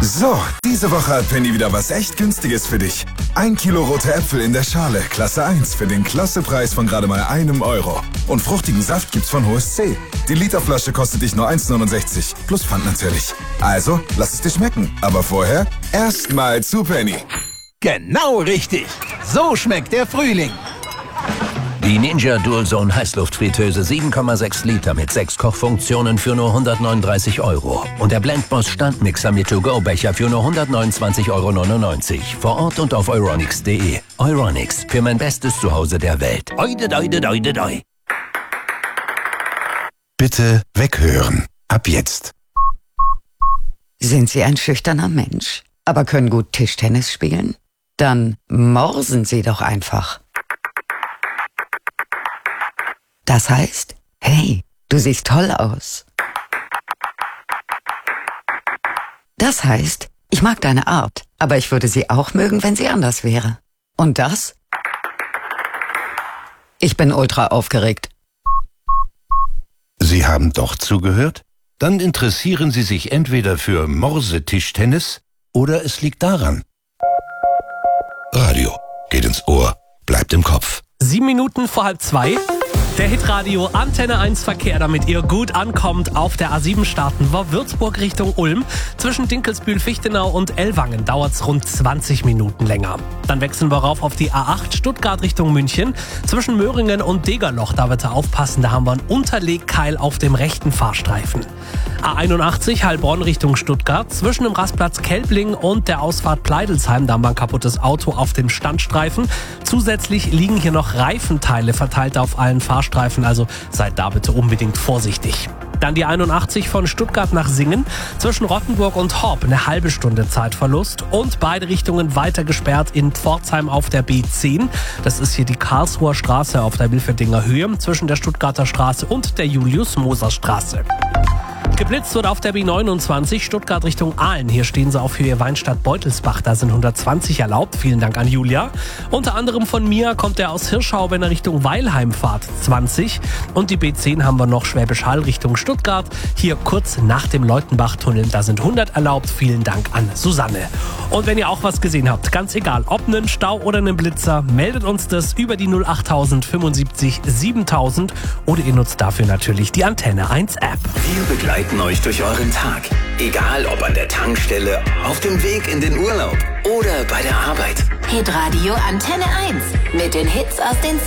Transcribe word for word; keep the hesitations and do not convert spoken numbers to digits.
So, diese Woche hat Penny wieder was echt Günstiges für dich. Ein Kilo rote Äpfel in der Schale, Klasse eins, für den Klassepreis von gerade mal einem Euro. Und fruchtigen Saft gibt's von H S C. Die Literflasche kostet dich nur eins neunundsechzig, plus Pfand natürlich. Also, lass es dir schmecken. Aber vorher erstmal zu Penny. Genau richtig. So schmeckt der Frühling. Die Ninja Dual-Zone Heißluftfritteuse sieben Komma sechs Liter mit sechs Kochfunktionen für nur hundertneununddreißig Euro. Und der Blendboss Standmixer mit To-Go-Becher für nur hundertneunundzwanzig Euro neunundneunzig. Vor Ort und auf euronics punkt de. Euronics, für mein bestes Zuhause der Welt. Oide, oide, oide, oide. Bitte weghören. Ab jetzt. Sind Sie ein schüchterner Mensch, aber können gut Tischtennis spielen? Dann morsen Sie doch einfach. Das heißt, hey, du siehst toll aus. Das heißt, ich mag deine Art, aber ich würde sie auch mögen, wenn sie anders wäre. Und das? Ich bin ultra aufgeregt. Sie haben doch zugehört? Dann interessieren Sie sich entweder für Morse-Tischtennis oder es liegt daran. Radio geht ins Ohr, bleibt im Kopf. Sieben Minuten vor halb zwei. Der Hitradio Antenne eins Verkehr, damit ihr gut ankommt. Auf der A sieben starten wir Würzburg Richtung Ulm. Zwischen Dinkelsbühl, Fichtenau und Ellwangen dauert's rund zwanzig Minuten länger. Dann wechseln wir rauf auf die A acht Stuttgart Richtung München. Zwischen Möhringen und Degerloch, da bitte aufpassen, da haben wir einen Unterlegkeil auf dem rechten Fahrstreifen. A einundachtzig Heilbronn Richtung Stuttgart. Zwischen dem Rastplatz Kelbling und der Ausfahrt Pleidelsheim, da haben wir ein kaputtes Auto auf dem Standstreifen. Zusätzlich liegen hier noch Reifenteile verteilt auf allen Fahrstreifen. Also seid da bitte unbedingt vorsichtig. Dann die einundachtzig von Stuttgart nach Singen. Zwischen Rottenburg und Horb eine halbe Stunde Zeitverlust. Und beide Richtungen weiter gesperrt in Pforzheim auf der B zehn. Das ist hier die Karlsruher Straße auf der Wilferdinger Höhe. Zwischen der Stuttgarter Straße und der Julius-Moser-Straße. Geblitzt wird auf der B neunundzwanzig Stuttgart Richtung Aalen. Hier stehen sie auf Höhe Weinstadt-Beutelsbach. Da sind hundertzwanzig erlaubt. Vielen Dank an Julia. Unter anderem von mir kommt er aus Hirschau, wenn er Richtung Weilheim fahrt. zwanzig. Und die B zehn haben wir noch Schwäbisch Hall Richtung Stuttgart. Hier kurz nach dem Leutenbach-Tunnel. Da sind hundert erlaubt. Vielen Dank an Susanne. Und wenn ihr auch was gesehen habt, ganz egal, ob einen Stau oder einen Blitzer, meldet uns das über die null achttausend fünfundsiebzig siebentausend oder ihr nutzt dafür natürlich die Antenne eins App. Wir begleiten euch durch euren Tag. Egal ob an der Tankstelle, auf dem Weg in den Urlaub oder bei der Arbeit. Hitradio Antenne eins mit den Hits aus den